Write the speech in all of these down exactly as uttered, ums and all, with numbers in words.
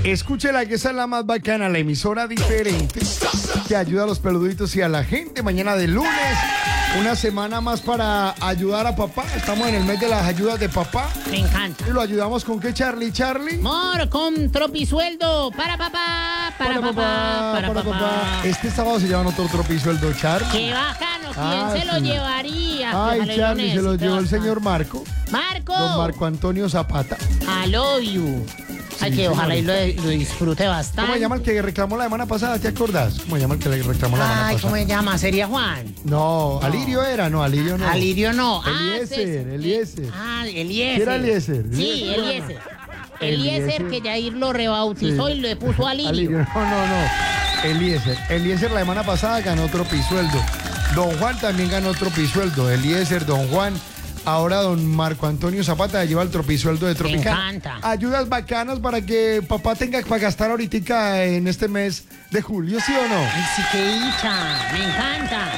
Escúchela, que esa es la más bacana, la emisora diferente que ayuda a los peluditos y a la gente. Mañana de lunes, una semana más para ayudar a papá. Estamos en el mes de las ayudas de papá. Me encanta. ¿Y lo ayudamos con qué, Charlie? Charlie. Mor, con tropisueldo. Para papá, para, para papá, papá, para, para papá. papá. Este sábado se llevan otro tropisueldo, Charlie. Qué bacano, ¿quién ah, se sí. lo llevaría? Ay, Charlie, se lo llevó el señor Marco. Marco. Don Marco Antonio Zapata. I love you. Ay, sí, que ojalá y lo, lo disfrute bastante. ¿Cómo se llama el que reclamó la semana pasada? ¿Te acordás? ¿Cómo se llama el que le reclamó la semana Ay, pasada? ¿cómo se llama? ¿Sería Juan? No, no, Alirio era, no, Alirio no. Alirio no. Eliezer, ah, Eliezer. Ah, Eliezer. ¿Qué era Eliezer? Sí, Eliezer. Eliezer, que Yair lo rebautizó sí. y le puso Alirio. Alirio. No, no, no. Eliezer. Eliezer la semana pasada ganó otro pisueldo. Don Juan también ganó otro pisueldo. Eliezer, Don Juan. Ahora don Marco Antonio Zapata lleva el tropisueldo de Tropicana. Me encanta. Ayudas bacanas para que papá tenga para gastar ahorita en este mes de julio, ¿sí o no? Ay, sí que dicha. Me encanta.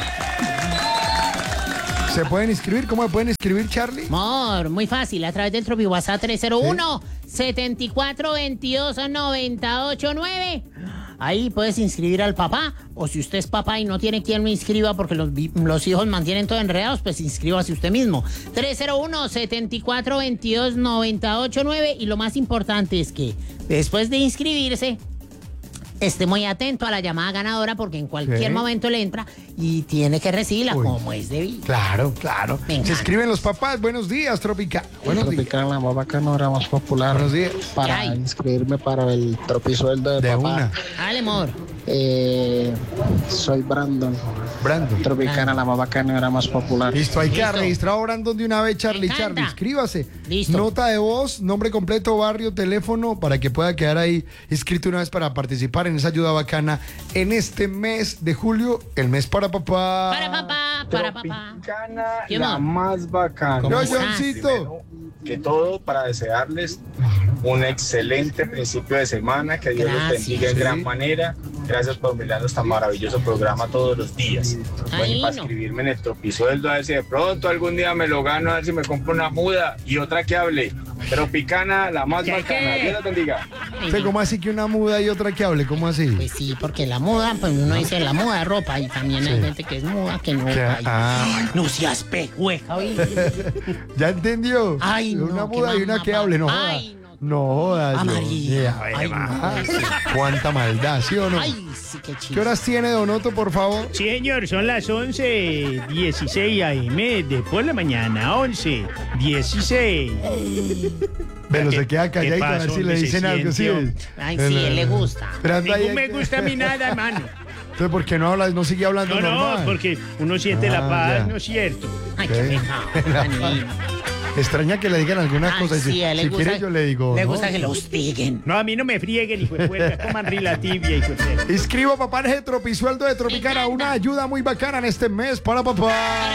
¿Se pueden inscribir? ¿Cómo se pueden inscribir, Charlie? Amor, muy fácil, a través del Tropi WhatsApp tres cero uno, setenta y cuatro veintidós noventa y ocho nueve. Ahí puedes inscribir al papá, o si usted es papá y no tiene quien lo inscriba porque los, los hijos mantienen todo enredados, pues inscríbase usted mismo. tres cero uno, setenta y cuatro veintidós noventa y ocho nueve. Y lo más importante es que después de inscribirse, esté muy atento a la llamada ganadora porque en cualquier ¿Sí? momento le entra y tiene que recibirla Uy. como es debido. Claro, claro. Se escriben los papás. Buenos días, Tropicana. Buenos Tropicana, días. La más bacana era más popular. Buenos días. Para inscribirme para el tropisueldo de, de papá. Una. Dale, amor. Eh, soy Brandon. Brandon. Tropicana, la más bacana era más popular. Listo, hay que registrar a Brandon de una vez, Charlie. Charlie, inscríbase. Listo. Nota de voz, nombre completo, barrio, teléfono, para que pueda quedar ahí inscrito una vez para participar en esa ayuda bacana en este mes de julio, el mes para papá. Para papá, para papá. Tropicana, la más bacana. Yo, Johncito. Que todo para desearles un excelente principio de semana, que Dios Gracias. los bendiga en Sí. gran manera. Gracias por mirarnos tan maravilloso programa todos los días. Bueno, y para no. escribirme en el tropisueldo, a ver si de pronto algún día me lo gano, a ver si me compro una muda y otra que hable. Tropicana, la más ¿Qué, bacana. qué? Dios los bendiga. Sí, ¿cómo así que una muda y otra que hable? ¿Cómo así? Pues sí, porque la moda, pues uno dice la moda de ropa y también hay Sí. gente que es muda, que no. ¿Qué? Ay, Ah. no seas pejueja, oye. ¿Ya entendió? Ay, no, Una qué muda y una mamá, que hable, no joda. ay, no. No jodas. Ah, María. Ay, Ay, ma. no, sí. Cuánta maldad, ¿sí o no? Ay, sí, qué chido. ¿Qué horas tiene, Donoto, por favor? Sí, señor, son las once dieciséis a eme de por la mañana, once dieciséis. Pero ¿Qué- se queda qué calladito a ver pasó? si le ¿Dónde se dicen algo, ¿sí? siente? Ay, sí, él le gusta. Pero anda ahí, Ningún me gusta a mí nada, hermano. Entonces, ¿por qué no hablas, no sigue hablando No, normal? no, porque uno siente Ah, la paz, ya. ¿no es cierto? Ay, ¿Qué? qué pecado. Dani. Extraña que le digan algunas Ay, cosas. sí, Si, a él le si gusta, quiere, yo le digo. Le ¿no? gusta que lo hostiguen. No, a mí no me frieguen, hijo de puerca, coman rilatibia, hijo de puerca. Inscribo papá en el tropisueldo de Tropicana, Me encanta. una ayuda muy bacana en este mes para papá.